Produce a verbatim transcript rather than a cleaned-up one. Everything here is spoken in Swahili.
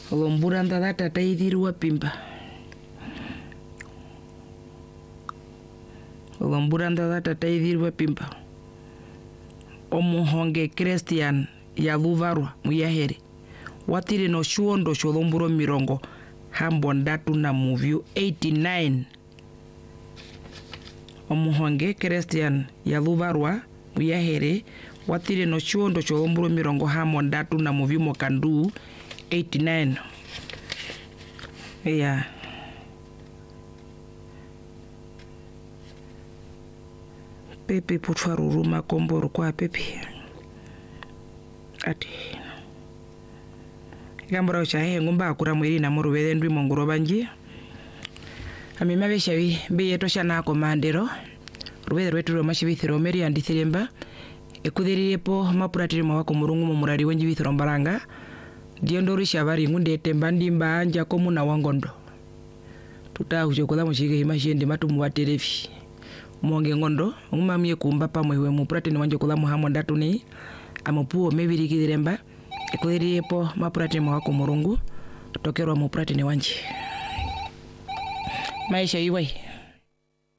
Lombura ndada tata idhirwa pimba. Lombura ndada tata idhirwa pimba. Omuhonge Christian ya luvarwa muyahere. Watire no shuondo sholomburo mirongo hambo ndatu na movie eighty-nine. Omuhonge Christian ya luvarwa muyahere. Watire no shuondo sholomburo mirongo hambo ndatu na movie mokandu eighty-nine. Yeah. Pepe putwaruruma komboro kwa pepe. Ati. Gambora uchahe ngumba akura mwiri na muru wede ndwi mongoro banji. Amima beshawi beyeto shana komandero. Ruwede rwetu roma shibithiro meri andithiremba. Ekudhirirepo mapuratiri mawako murungu mumurari wenji bithiro mbaranga. Diondori shabari ngunde tembandi mba anja komuna wangondo. Tuta uchokola mshige himashende matu muwaterefi. Mwonge ngondo, umamie kumba pa mwewe mupurati ni wanjo kula muhamu ndatu ni amupuo mebiri kidhiremba ekuleri epo mapurati mwako murungu tokerwa mupurati ni wanji maisha iwai.